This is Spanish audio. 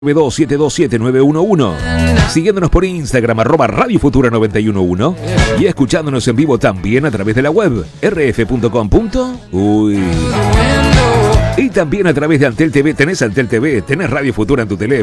92727-911, siguiéndonos por Instagram @Radio Futura 911 y escuchándonos en vivo también a través de la web rf.com.uy y también a través de Antel TV. Tenés Antel TV, tenés Radio Futura en tu teléfono.